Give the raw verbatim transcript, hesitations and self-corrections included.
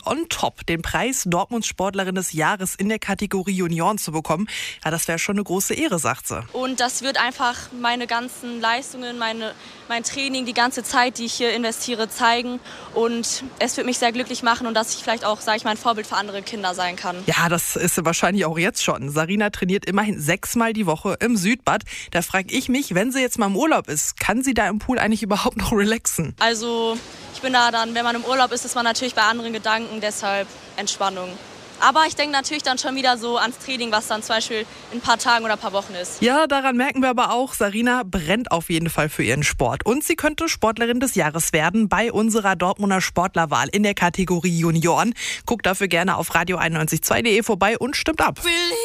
on top den Preis Dortmunds Sportlerin des Jahres in der Kategorie Junioren zu bekommen. Ja, das wäre schon eine große Ehre, sagt sie. Und das wird einfach meine ganzen Leistungen, meine, mein Training, die ganze Zeit, die ich hier investiere, zeigen. Und es wird mich sehr glücklich machen und dass ich vielleicht auch, sage ich mal, ein Vorbild für andere Kinder sein kann. Ja, das ist sie wahrscheinlich auch jetzt schon. Sarina trainiert immerhin sechsmal die Woche im Südbad. Da frage ich mich, wenn sie jetzt mal im Urlaub ist, kann sie da im Pool eigentlich überhaupt noch relaxen? Also ich bin da dann, wenn man im Urlaub ist, ist man natürlich bei anderen Gedanken, deshalb Entspannung. Aber ich denke natürlich dann schon wieder so ans Training, was dann zum Beispiel in ein paar Tagen oder ein paar Wochen ist. Ja, daran merken wir aber auch, Sarina brennt auf jeden Fall für ihren Sport. Und sie könnte Sportlerin des Jahres werden bei unserer Dortmunder Sportlerwahl in der Kategorie Junioren. Guckt dafür gerne auf radio einundneunzig Komma zwei punkt de vorbei und stimmt ab.